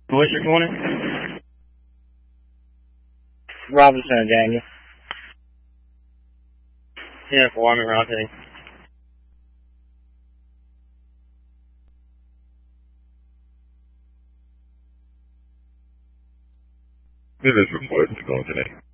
What's your corner? Robinson and Daniel. Yeah, for Army Roundtable. It is reported to go today.